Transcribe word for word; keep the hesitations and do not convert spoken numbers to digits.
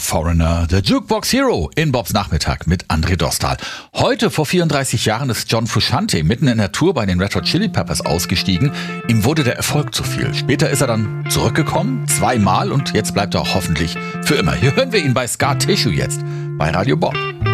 Foreigner, der Jukebox Hero in Bobs Nachmittag mit André Dostal. Heute vor vierunddreißig Jahren ist John Frusciante mitten in der Tour bei den Red Hot Chili Peppers ausgestiegen. Ihm wurde der Erfolg zu viel. Später ist er dann zurückgekommen, zweimal, und jetzt bleibt er auch hoffentlich für immer. Hier hören wir ihn bei Scar Tissue jetzt bei Radio Bob.